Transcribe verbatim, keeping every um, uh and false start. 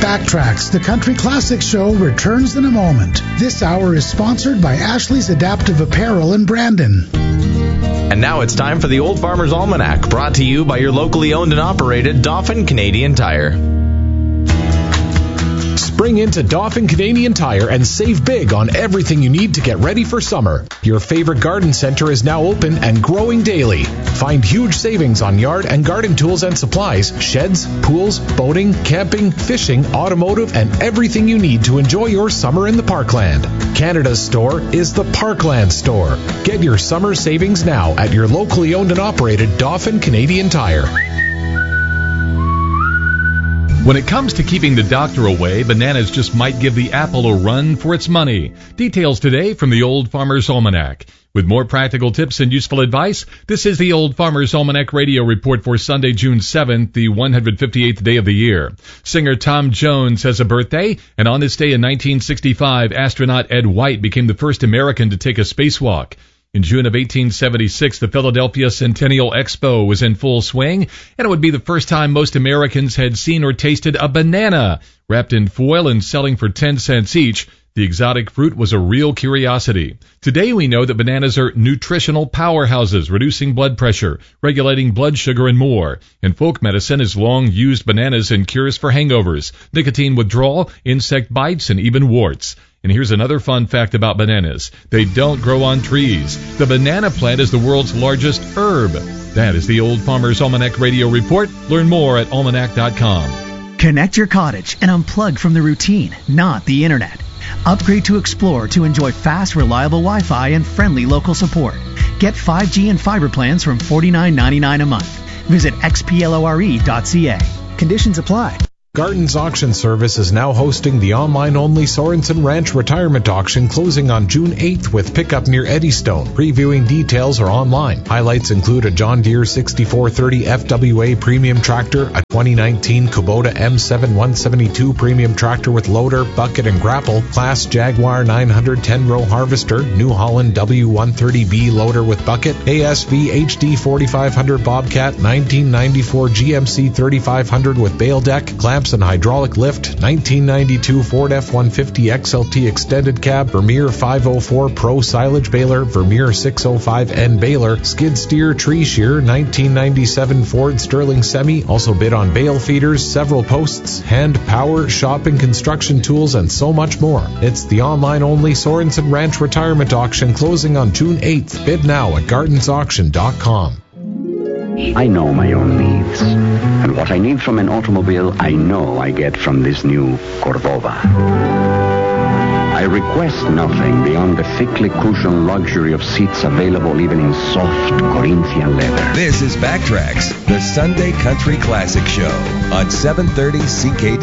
Backtracks, the Country Classics Show, returns in a moment. This hour is sponsored by Ashley's Adaptive Apparel in Brandon. And now it's time for the Old Farmer's Almanac, brought to you by your locally owned and operated Dauphin Canadian Tire. Spring into Dauphin Canadian Tire and save big on everything you need to get ready for summer. Your favorite garden center is now open and growing daily. Find huge savings on yard and garden tools and supplies, sheds, pools, boating, camping, fishing, automotive, and everything you need to enjoy your summer in the Parkland. Canada's store is the Parkland store. Get your summer savings now at your locally owned and operated Dauphin Canadian Tire. When it comes to keeping the doctor away, Bananas just might give the apple a run for its money. Details today from the Old Farmer's Almanac. With more practical tips and useful advice, this is the Old Farmer's Almanac radio report for Sunday, June seventh, the one hundred fifty-eighth day of the year. Singer Tom Jones has a birthday, and on this day in nineteen sixty-five, astronaut Ed White became the first American to take a spacewalk. In June of eighteen seventy-six, the Philadelphia Centennial Expo was in full swing, and it would be the first time most Americans had seen or tasted a banana. Wrapped in foil and selling for ten cents each, the exotic fruit was a real curiosity. Today we know that bananas are nutritional powerhouses, reducing blood pressure, regulating blood sugar, and more. And folk medicine has long used bananas in cures for hangovers, nicotine withdrawal, insect bites, and even warts. And here's another fun fact about bananas. They don't grow on trees. The banana plant is the world's largest herb. That is the Old Farmer's Almanac Radio Report. Learn more at almanac dot com. Connect your cottage and unplug from the routine, not the internet. Upgrade to Explore to enjoy fast, reliable Wi-Fi and friendly local support. Get five G and fiber plans from forty-nine ninety-nine a month. Visit x p lore dot c a. Conditions apply. Gardens Auction Service is now hosting the online-only Sorensen Ranch Retirement Auction closing on June eighth with pickup near Eddystone. Previewing details are online. Highlights include a John Deere sixty-four thirty F W A premium tractor, a twenty nineteen Kubota M seven one seventy-two premium tractor with loader, bucket, and grapple, Class Jaguar nine hundred ten row harvester, New Holland W one thirty B loader with bucket, A S V H D forty-five hundred Bobcat, nineteen ninety-four G M C thirty-five hundred with bale deck, clamps and hydraulic lift, nineteen ninety-two Ford F one fifty X L T extended cab, Vermeer five oh four Pro silage baler, Vermeer six oh five N baler, skid steer tree shear, nineteen ninety-seven Ford Sterling Semi, also bid on bale feeders, several posts, hand power, shopping, construction tools, and so much more. It's the online-only Sorensen Ranch Retirement Auction closing on June eighth. Bid now at gardens auction dot com. I know my own needs. And what I need from an automobile, I know I get from this new Cordova. I request nothing beyond the thickly cushioned luxury of seats available even in soft Corinthian leather. This is Backtracks, the Sunday Country Classic Show on seven thirty C K D.